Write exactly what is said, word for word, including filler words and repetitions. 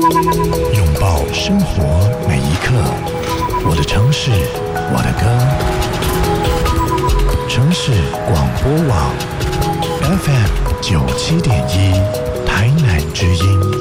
拥抱生活每一刻，我的城市，我的歌。城市广播网 F M 九七点一。